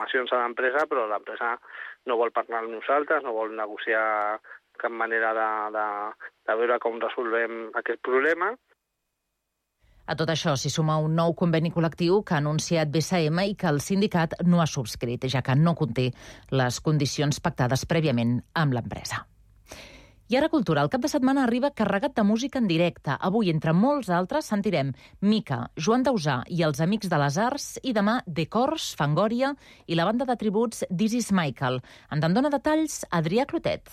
reclamacions a l'empresa, però l'empresa no vol parlar amb nosaltres, no vol negociar cap manera de veure com resolvem aquest problema. A tot això s'hi suma un nou conveni col·lectiu que ha anunciat BCM i que el sindicat no ha subscrit, ja que no conté les condicions pactades prèviament amb l'empresa. I ara cultura. El cap de setmana arriba carregat de música en directe. Avui, entre molts altres, sentirem Mica, Joan Dausà i els Amics de les Arts i demà The Corrs, Fangoria i la banda de tributs This is Michael. En dona detalls Adrià Clotet.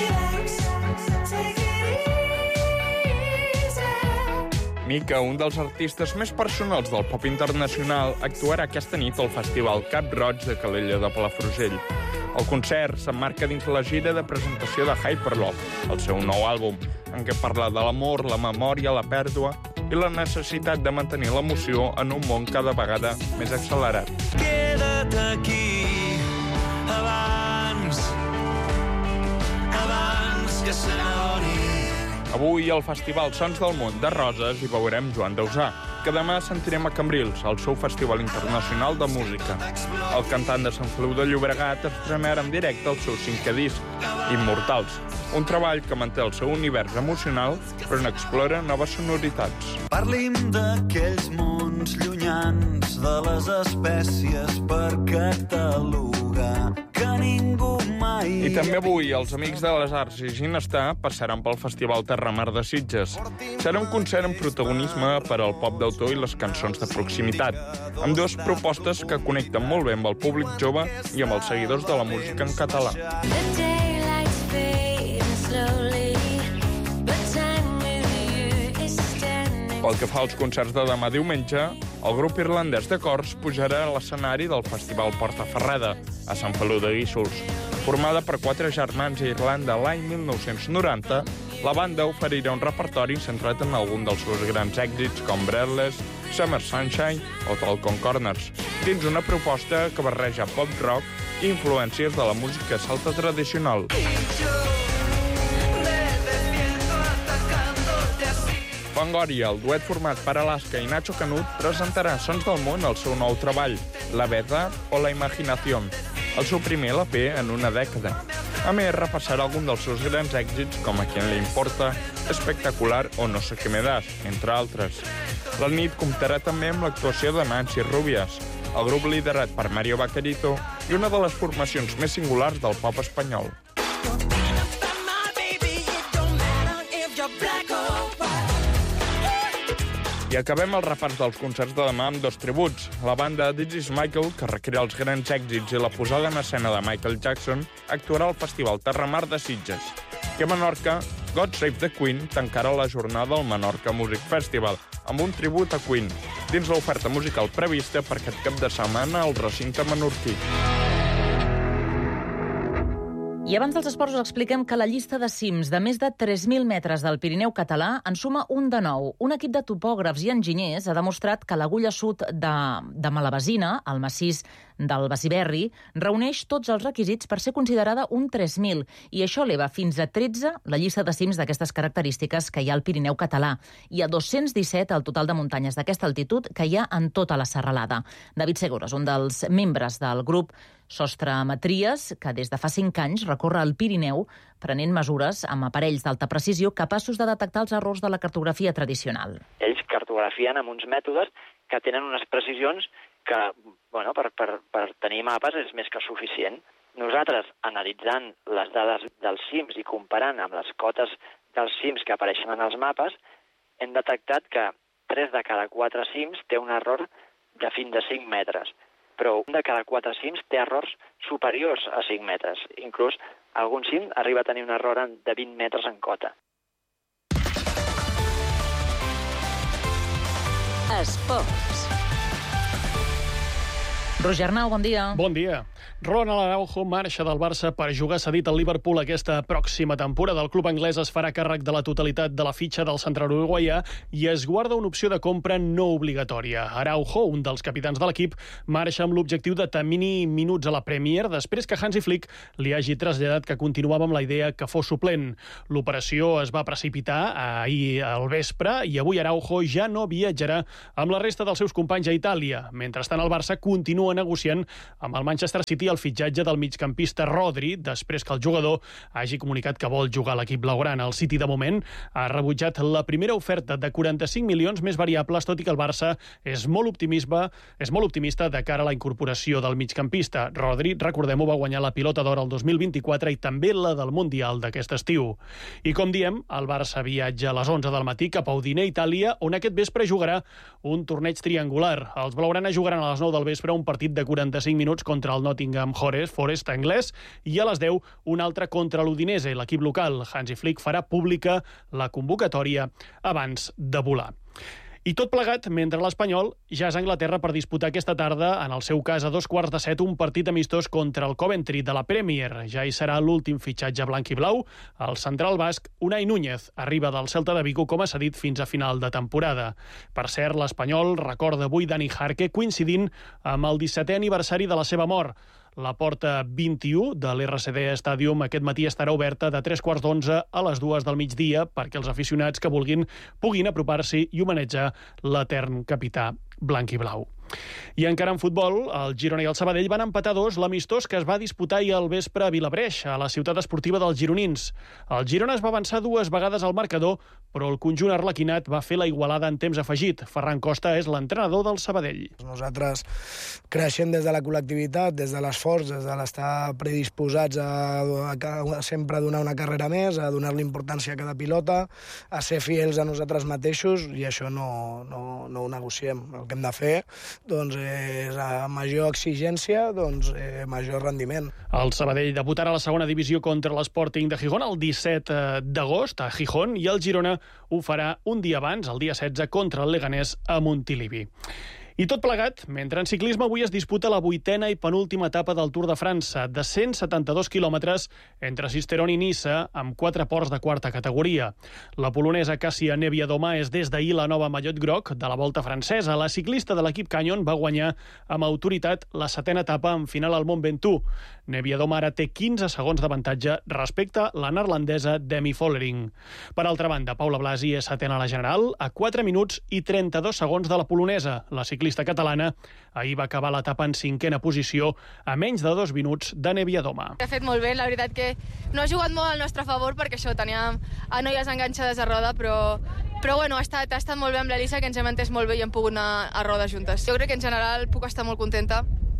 Mica, un dels artistes més personals del pop internacional, actuarà aquesta nit al Festival Cap Roig de Calella de Palafrugell. El concert s'emmarca dins la gira de presentació de Hyperlove, el seu nou àlbum, en què parla de l'amor, la memòria, la pèrdua i la necessitat de mantenir l'emoció en un món cada vegada més accelerat. Queda't aquí abans que s'adoni. Avui al Festival Sons del Món de Roses hi veurem Joan Dausà, que demà sentirem a Cambrils, al seu Festival Internacional de Música. El cantant de Sant Feliu de Llobregat estrenarà en directe el seu 5è disc, Immortals, un treball que manté el seu univers emocional però n'explora noves sonoritats. Parlim d'aquells mons llunyans, de les espècies per catalogar, que ningú mai... I també avui els Amics de les Arts i Ginestar passaran pel Festival Terramar de Sitges. Serà un concert amb protagonisme per al pop d'autor i les cançons de proximitat, amb dues propostes que connecten molt bé amb el públic jove i amb els seguidors de la música en català. Pel que fa als concerts de demà diumenge, el grup irlandès de Corrs pujarà a l'escenari del Festival Portaferrada, a Sant Feliu de Guíxols. Formada per 4 germans a Irlanda l'any 1990, la banda oferirà un repertori centrat en algun dels seus grans èxits com Breathless, Summer Sunshine o Talcon Corners, dins una proposta que barreja pop-rock i influències de la música celta tradicional. Fangoria, el duet format per Alaska i Nacho Canut, presentarà Sons del Món el seu nou treball, La Verdad o La Imaginación, el seu primer LP en una dècada. A més, repassarà algun dels seus grans èxits com A Quien le importa, Espectacular o No sé qué me das, entre altres. La nit comptarà també amb l'actuació de Nancy Rubias, el grup liderat per Mario Vaquerito i una de les formacions més singulars del pop espanyol. I acabem el repàs dels concerts de demà amb 2 tributs. La banda This is Michael, que recrea els grans èxits i la posada en escena de Michael Jackson, actuarà al Festival Terramar de Sitges. I a Menorca, God Save the Queen tancarà la jornada al Menorca Music Festival, amb un tribut a Queen, dins l'oferta musical prevista per aquest cap de setmana al recinte menorquí. I abans dels esports us expliquem que la llista de cims de més de 3.000 metres del Pirineu català en suma un de nou. Un equip de topògrafs i enginyers ha demostrat que l'agulla sud de Malabasina, al massís del Basiberri, reuneix tots els requisits per ser considerada un 3.000 i això eleva fins a 13 la llista de cims d'aquestes característiques que hi ha al Pirineu català i a 217 el total de muntanyes d'aquesta altitud que hi ha en tota la serralada. David Segures, un dels membres del grup Sostremetries, que des de fa 5 anys recorre el Pirineu prenent mesures amb aparells d'alta precisió capaços de detectar els errors de la cartografia tradicional. Ells cartografien amb uns mètodes que tenen unes precisions que, bueno, per tenir mapes és més que suficient. Nosaltres, analitzant les dades dels cims i comparant amb les cotes dels cims que apareixen en els mapes, hem detectat que 3 de cada 4 cims té un error de fins de 5 metres. Però un de cada 4 cims té errors superiors a 5 metres. Inclús algun cim arriba a tenir un error de 20 metres en cota. Esports. Roger Arnau, bon dia. Bon dia. Ronald Araujo marxa del Barça per jugar cedit al Liverpool aquesta pròxima temporada. El club anglès es farà càrrec de la totalitat de la fitxa del central uruguaià i es guarda una opció de compra no obligatòria. Araujo, un dels capitans de l'equip, marxa amb l'objectiu de tenir minuts a la Premier després que Hansi Flick li hagi traslladat que continuava amb la idea que fos suplent. L'operació es va precipitar ahir al vespre i avui Araujo ja no viatjarà amb la resta dels seus companys a Itàlia. Mentrestant, el Barça continua negociant amb el Manchester City el fitxatge del migcampista Rodri, després que el jugador hagi comunicat que vol jugar a l'equip blaugrana. El City, de moment, ha rebutjat la primera oferta de 45 milions més variables, tot i que el Barça és molt optimista de cara a la incorporació del migcampista. Rodri, recordem-ho, va guanyar la Pilota d'Or el 2024 i també la del Mundial d'aquest estiu. I com diem, el Barça viatja a les 11 del matí cap a Udine, Itàlia, on aquest vespre jugarà un torneig triangular. Els blaugrana jugaran a les 9 del vespre un partit de 45 minuts contra el Nottingham Forest anglès i a les 10 un altre contra l'Udinese, l'equip local. Hansi Flick farà pública la convocatòria abans de volar. I tot plegat mentre l'Espanyol ja és a Anglaterra per disputar aquesta tarda, en el seu cas a 7:15, un partit amistós contra el Coventry de la Premier. Ja hi serà l'últim fitxatge blanc i blau. El central basc, Unai Núñez, arriba del Celta de Vigo, com ha cedit fins a final de temporada. Per cert, l'Espanyol recorda avui Dani Jarque, coincidint amb el 17è aniversari de la seva mort. La porta 21 de l'RCD Stadium aquest matí estarà oberta de 3:15 a les 2 del migdia perquè els aficionats que vulguin puguin apropar-s'hi i homenatjar l'etern capità blanc i blau. I encara en futbol, el Girona i el Sabadell van empatar 2 l'amistós que es va disputar ahir al vespre a Vilabreix, a la ciutat esportiva dels gironins. El Girona es va avançar 2 vegades al marcador, però el conjunt arlequinat va fer la igualada en temps afegit. Ferran Costa és l'entrenador del Sabadell. Nosaltres creixem des de la col·lectivitat, des de l'esforç, des de l'estar predisposats a sempre donar una carrera més, a donar-li importància a cada pilota, a ser fidels a nosaltres mateixos, i això no ho negociem. El que hem de fer és a major exigència, major rendiment. El Sabadell debutarà a la segona divisió contra l'Sporting de Gijón el 17 d'agost a Gijón i el Girona ho farà un dia abans, el dia 16, contra el Leganés a Montilivi. I tot plegat, mentre en ciclisme avui es disputa la 8a i penúltima etapa del Tour de França, de 172 quilòmetres entre Sisteron i Niça, amb 4 ports de quarta categoria. La polonesa Cássia Niewiadoma és des d'ahir la nova mallot groc de la Volta francesa. La ciclista de l'equip Canyon va guanyar amb autoritat la 7a etapa en final al Mont Ventoux. Niewiadoma ara té 15 segons d'avantatge respecte a la neerlandesa Demi Vollering. Per altra banda, Paula Blasi és 7a a la general, a 4 minuts i 32 segons de la polonesa. La ciclista catalana ahir va acabar l'etapa en 5a posició a menys de 2 minuts de Niewiadoma. Ha fet molt bé, la veritat que no ha jugat molt al nostre favor perquè això, teníem a noies enganxades a roda, però bueno, ha estat molt bé amb l'Elisa, que ens hem entès molt bé i hem pogut anar a roda juntes. Jo crec que en general puc estar molt contenta.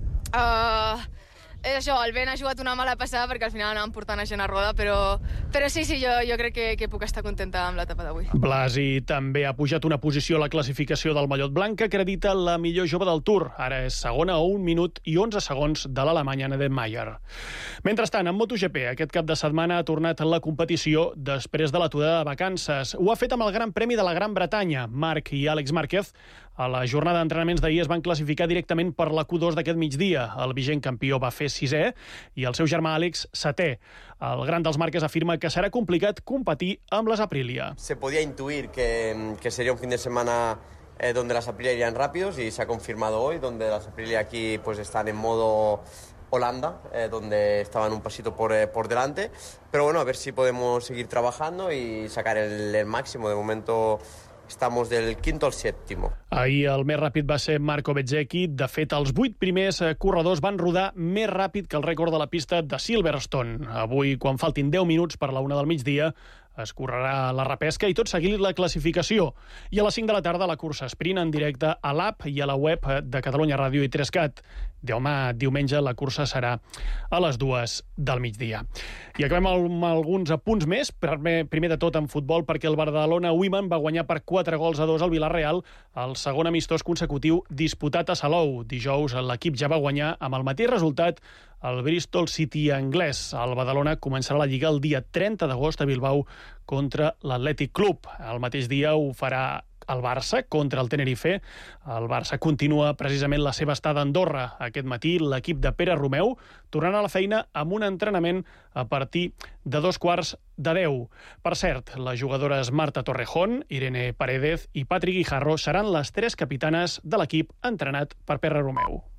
És això, el vent ha jugat una mala passada perquè al final anàvem portant a gent a roda, però sí, jo crec que puc estar contenta amb l'etapa d'avui. Blasi també ha pujat una posició a la classificació del mallot blanc, que acredita la millor jove del Tour. Ara és segona a 1 minut i 11 segons de l'alemanya Nadine Mayer. Mentrestant, en MotoGP, aquest cap de setmana ha tornat la competició després de l'aturada de vacances. Ho ha fet amb el Gran Premi de la Gran Bretanya. Marc i Àlex Márquez, a la jornada d'entrenaments d'ahir, es van classificar directament per la Q2 d'aquest migdia. El vigent campió va fer 6è i el seu germà Àlex 7è. El gran dels Márquez afirma que serà complicat competir amb les Aprilia. Se podía intuir que sería un fin de semana donde las Aprilia irían rápidos y se ha confirmado hoy, donde las Aprilia aquí pues están en modo Holanda, donde estaban un pasito por delante. Pero bueno, a ver si podemos seguir trabajando y sacar el máximo. De momento estamos del 5º al 7º. Ahir el més ràpid va ser Marco Bezzecchi. De fet, els 8 primers corredors van rodar més ràpid que el rècord de la pista de Silverstone. Avui, quan faltin 10 minuts per la 1 del migdia, es correrà la repesca i tot seguit la classificació. I a les 5 de la tarda la cursa sprint en directe a l'app i a la web de Catalunya Ràdio i 3Cat. Demà, diumenge, la cursa serà a les 2 del migdia. I acabem amb alguns apunts més. Primer de tot en futbol, perquè el Badalona Women va guanyar per 4-2 al Villarreal, el segon amistós consecutiu disputat a Salou. Dijous l'equip ja va guanyar amb el mateix resultat el Bristol City anglès. El Badalona començarà la Lliga el dia 30 d'agost a Bilbao contra l'Atlètic Club. El mateix dia ho farà el Barça contra el Tenerife. El Barça continua precisament la seva estada a Andorra. Aquest matí l'equip de Pere Romeu tornarà a la feina amb un entrenament a partir de 9:45. Per cert, les jugadores Marta Torrejón, Irene Paredes i Patri Guijarro seran les 3 capitanes de l'equip entrenat per Pere Romeu.